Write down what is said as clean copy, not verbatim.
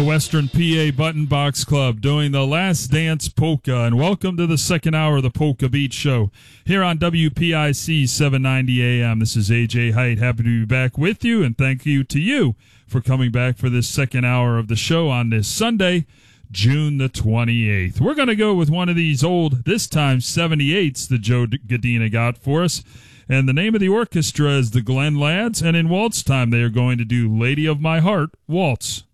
Western PA Button Box Club doing the Last Dance Polka, and welcome to the second hour of the Polka Beat Show here on WPIC 790 AM. This is AJ Height, happy to be back with you, and thank you to you for coming back for this second hour of the show on this Sunday, June the 28th. We're going to go with one of these old, this time 78s that Joe Gadina got for us. And the name of the orchestra is the Glen Lads, and in waltz time they are going to do Lady of My Heart Waltz.